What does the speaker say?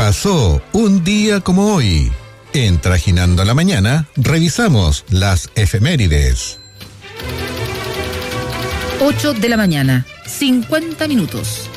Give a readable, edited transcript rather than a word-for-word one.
pasó un día como hoy? En Trajinando la Mañana, revisamos las efemérides. 8 de la mañana, 50 minutos.